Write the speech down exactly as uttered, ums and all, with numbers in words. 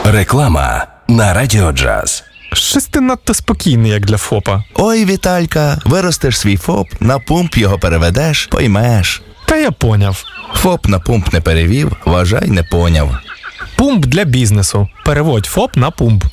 Реклама на Радіо Джаз. Щось ти надто спокійний, як для ФОПа. Ой, Віталька, виростеш свій ФОП, на пумп його переведеш, поймеш. Та я поняв. ФОП на пумп не перевів, вважай, не поняв. Пумп для бізнесу. Переводь ФОП на пумп.